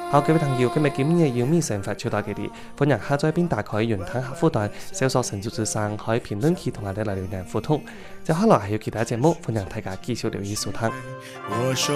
好，各位朋友，今日今日要咪成發招待佢哋，歡迎下載並打開雲吞客戶端，搜索神主之上海評論區同我哋嚟留言互動。接下來係有其他節目，歡迎大家繼續留意收聽。